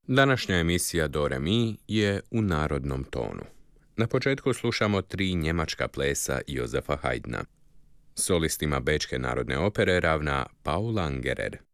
Današnja emisija Do Re Mi je u narodnom tonu. Na početku slušamo 3 njemačka plesa Josefa Haydna. Solistima Bečke narodne opere ravna Paul Angerer.